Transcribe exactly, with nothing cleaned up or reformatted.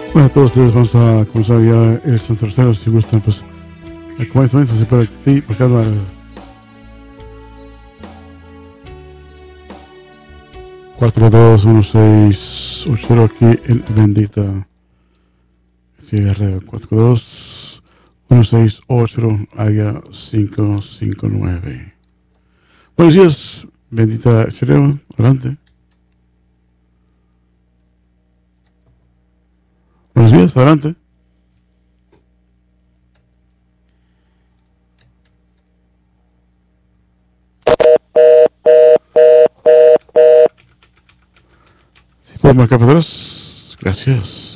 Bueno, a todos ustedes vamos a comenzar ya el son tercero, si gustan, pues, como este momento se puede, sí, por calma. cuatro dos uno seis ocho cero aquí en Bendita. Cierre cuatro dos uno seis ocho cero, área cinco cinco nueve. Buenos días, Bendita Chereo, adelante. Buenos días, adelante. Si puedo marcar para atrás, gracias.